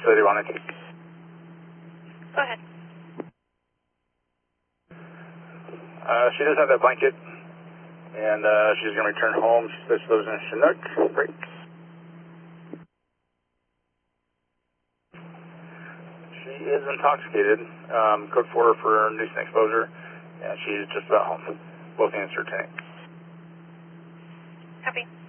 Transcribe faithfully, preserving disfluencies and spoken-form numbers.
facility one nineteen. Go ahead. Uh, she does have that blanket, and uh, she's going to return home. She says she lives in Chinook. Break. She is intoxicated. Um, code four for nuisance exposure, and she's just about home. Both hands are tank. Copy.